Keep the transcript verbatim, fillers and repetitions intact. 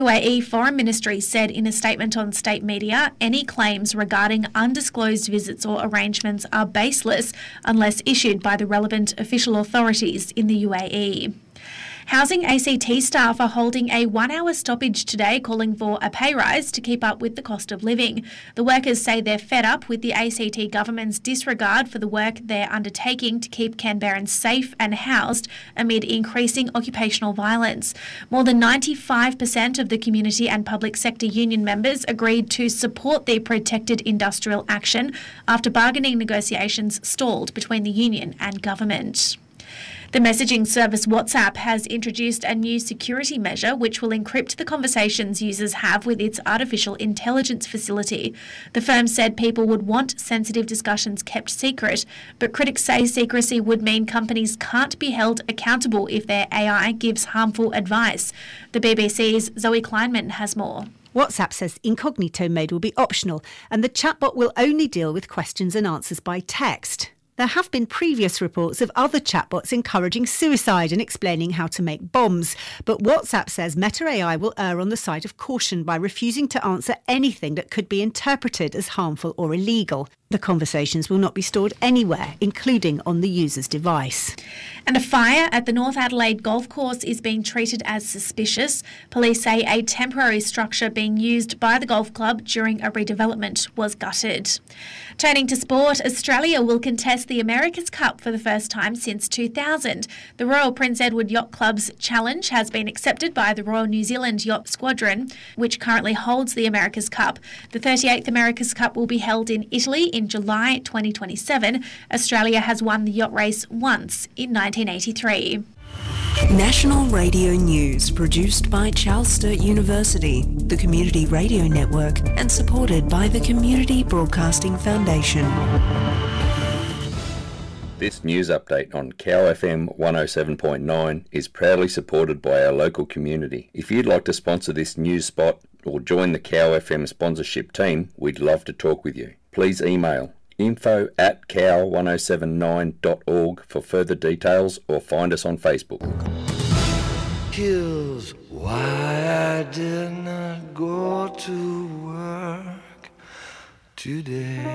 U A E Foreign Ministry said in a statement on state media, any claims regarding undisclosed visits or arrangements are baseless unless issued by the relevant official authorities in the U A E. Housing A C T staff are holding a one-hour stoppage today, calling for a pay rise to keep up with the cost of living. The workers say they're fed up with the A C T government's disregard for the work they're undertaking to keep Canberrans safe and housed amid increasing occupational violence. More than ninety-five percent of the community and public sector union members agreed to support the protected industrial action after bargaining negotiations stalled between the union and government. The messaging service WhatsApp has introduced a new security measure which will encrypt the conversations users have with its artificial intelligence facility. The firm said people would want sensitive discussions kept secret, but critics say secrecy would mean companies can't be held accountable if their A I gives harmful advice. The B B C's Zoe Kleinman has more. WhatsApp says incognito mode will be optional and the chatbot will only deal with questions and answers by text. There have been previous reports of other chatbots encouraging suicide and explaining how to make bombs. But WhatsApp says Meta A I will err on the side of caution by refusing to answer anything that could be interpreted as harmful or illegal. The conversations will not be stored anywhere, including on the user's device. And a fire at the North Adelaide golf course is being treated as suspicious. Police say a temporary structure being used by the golf club during a redevelopment was gutted. Turning to sport, Australia will contest the America's Cup for the first time since two thousand. The Royal Prince Edward Yacht Club's challenge has been accepted by the Royal New Zealand Yacht Squadron, which currently holds the America's Cup. The thirty-eighth America's Cup will be held in Italy in July twenty twenty-seven. Australia has won the yacht race once in nineteen eighty-three. National Radio News, produced by Charles Sturt University, the Community Radio Network, and supported by the Community Broadcasting Foundation. This news update on Cow F M one oh seven point nine is proudly supported by our local community. If you'd like to sponsor this news spot or join the Cow F M sponsorship team, we'd love to talk with you. Please email info at cow one oh seven nine dot org for further details or find us on Facebook. Here's why I did not go to work today.